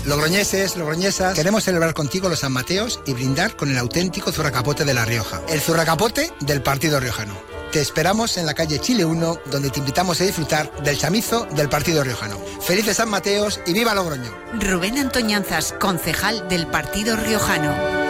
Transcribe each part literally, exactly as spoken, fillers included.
Logroñeses, logroñesas, queremos celebrar contigo los San Mateos y brindar con el auténtico zurracapote de La Rioja. El zurracapote del partido riojano. Te esperamos en la calle Chile uno, donde te invitamos a disfrutar del chamizo del partido riojano. Felices San Mateos y viva Logroño. Rubén Antoñanzas, concejal del partido riojano.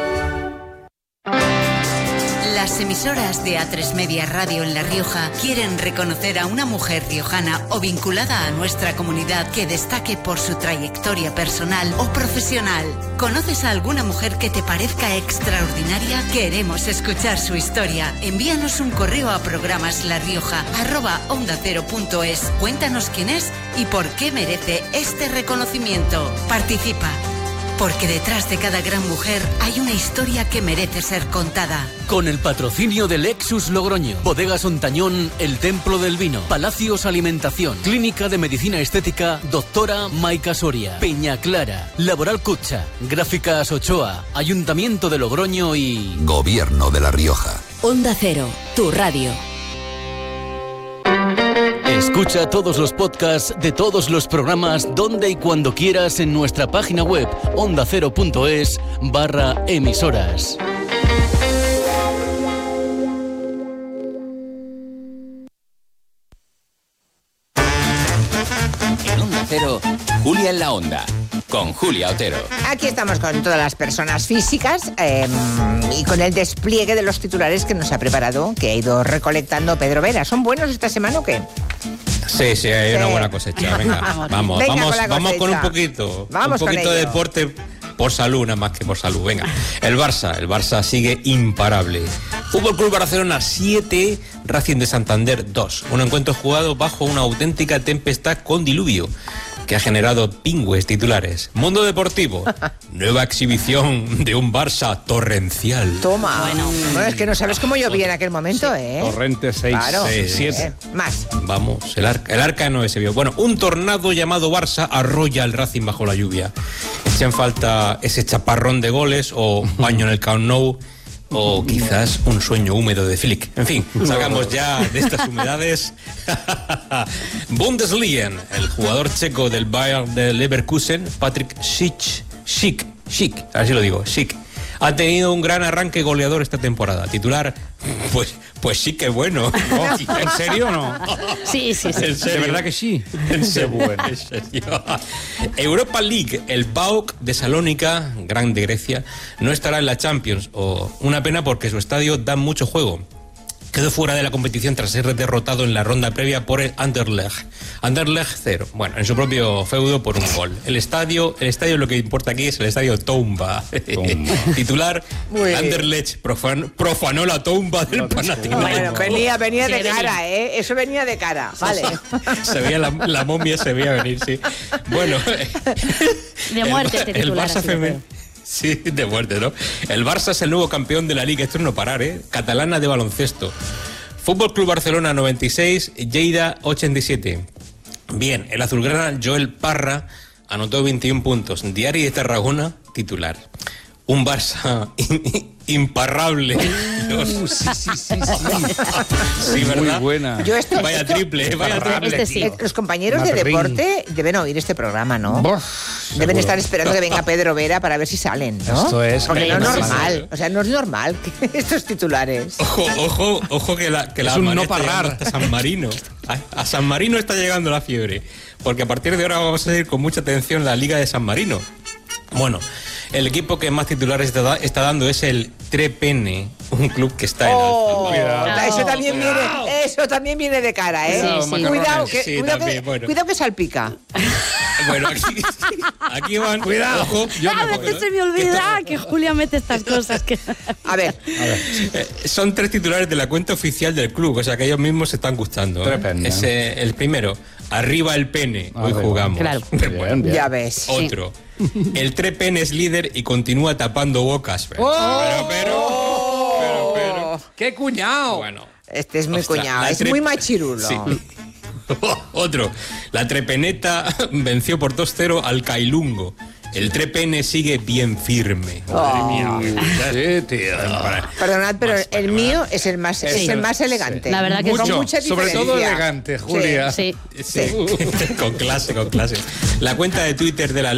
Las emisoras de A tres Media Radio en La Rioja quieren reconocer a una mujer riojana o vinculada a nuestra comunidad que destaque por su trayectoria personal o profesional. ¿Conoces a alguna mujer que te parezca extraordinaria? Queremos escuchar su historia. Envíanos un correo a programaslarioja arroba onda cero punto es. Cuéntanos quién es y por qué merece este reconocimiento. Participa. Porque detrás de cada gran mujer hay una historia que merece ser contada. Con el patrocinio de Lexus Logroño, Bodegas Ontañón, El Templo del Vino, Palacios Alimentación, Clínica de Medicina Estética, Doctora Maica Soria, Peña Clara, Laboral Cucha, Gráficas Ochoa, Ayuntamiento de Logroño y... Gobierno de La Rioja. Onda Cero, tu radio. Escucha todos los podcasts de todos los programas donde y cuando quieras en nuestra página web onda cero punto es barra emisoras. En Onda Cero, Julia en la Onda, con Julia Otero. Aquí estamos con todas las personas físicas eh, y con el despliegue de los titulares que nos ha preparado, que ha ido recolectando Pedro Vera. ¿Son buenos esta semana o qué? Sí, sí, hay sí. una buena cosecha. Venga, vamos, Venga vamos, con vamos con un poquito. Vamos un poquito de deporte por salud, nada más que por salud. Venga, el Barça, el Barça sigue imparable. Fútbol Club Barcelona siete, Racing de Santander dos. Un encuentro jugado bajo una auténtica tempestad con diluvio, que ha generado pingües titulares. Mundo Deportivo, nueva exhibición de un Barça torrencial. Toma. Bueno, bueno es que no sabes cómo llovía en aquel momento, sí. ¿eh? Torrente seis, claro. siete. Eh, más. Vamos, el arca, el arca no se vio. Bueno, un tornado llamado Barça arrolla al Racing bajo la lluvia. Echan falta ese chaparrón de goles o baño en el Camp Nou, o quizás un sueño húmedo de Flick. En fin, salgamos ya de estas humedades. Bundesliga, el jugador checo del Bayern de Leverkusen, Patrick Schick, Schick, Schick, así lo digo, Schick, ha tenido un gran arranque goleador esta temporada. Titular, pues, pues sí que bueno. Oh, ¿en serio o no? Sí, sí, sí. ¿De verdad que sí? En serio, bueno. En serio. Europa League, el P A O K de Salónica, grande Grecia, no estará en la Champions. O una pena porque su estadio da mucho juego. Quedó fuera de la competición tras ser derrotado en la ronda previa por el Anderlecht. Anderlecht cero. Bueno, en su propio feudo por un gol. El estadio, el estadio lo que importa aquí es el estadio Toumba. Titular, Anderlecht profan, profanó la tumba del Panathinaikos. Bueno, venía, venía de cara, ¿eh? Eso venía de cara, vale. Se veía la, la momia, se veía venir, sí. Bueno. De muerte te el, el titular. Barça femenino. Sí, de muerte, ¿no? El Barça es el nuevo campeón de la Liga. Esto es no parar, ¿eh? Catalana de baloncesto. Fútbol Club Barcelona noventa y seis, Lleida ochenta y siete. Bien, el azulgrana Joel Parra anotó veintiún puntos. Diari de Tarragona, titular. Un Barça imparable. Uh, sí, sí, sí, sí. Sí, ¿verdad? Muy buena. Yo esto, vaya esto, triple, vaya triple. Este sí. Los compañeros Marrín. de deporte deben oír este programa, ¿no? Bof, Deben seguro. estar esperando que venga Pedro Vera para ver si salen, ¿no? Esto es Porque no es sí, normal. sí. O sea, no es normal que estos titulares. Ojo, ojo, ojo que la que Es la un maneta no parar. llegando hasta San Marino. A, a San Marino está llegando la fiebre, porque a partir de ahora vamos a seguir con mucha atención la Liga de San Marino. Bueno, el equipo que más titulares está, está dando es el Trepene, un club que está en Oh, alta. Cuidado. eso también viene, eso también viene de cara, ¿eh? Sí, sí. Cuidado, que, Sí, cuidado, también, que, bueno. cuidado que salpica. Bueno, aquí, aquí van. Cuidado. Ojo, yo A me veces acuerdo, se me olvida que Julia mete estas cosas. Que... A ver, Eh, son tres titulares de la cuenta oficial del club, o sea que ellos mismos se están gustando. ¿eh? Trepende. Es, eh, el primero, arriba el pene, hoy Arriba. jugamos. Claro. Bien, bien. ya ves. Otro, el Trepene es líder y continúa tapando bocas. Pero, ¡Oh! pero, pero, pero, pero. ¡Qué cuñado! Bueno. Este es muy Ostras, cuñado, la es tre- muy machirulo. Sí. Otro, la Trepeneta venció por dos cero al Cailungo. El Trepene sigue bien firme. Oh. Sí, tío. Perdonad, pero Más, el más. mío es el más, es Sí. el más elegante. La verdad que Con sí. mucha Sobre diferencia. todo elegante, Julia. Sí. Sí. Con clase, con clase. La cuenta de Twitter de la